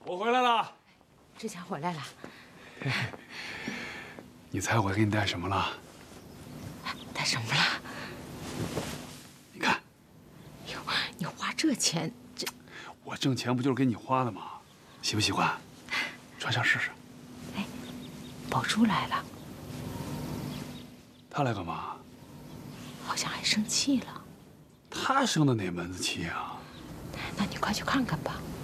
我回来了。 志强回来了。 你猜我给你带什么了？ 带什么了？ 你看。 哟，你花这钱，这我挣钱不就是给你花的吗？喜不喜欢？穿上试试。 哎，宝珠来了。 他来干嘛？ 好像还生气了。 他生的哪门子气啊？ 那你快去看看吧。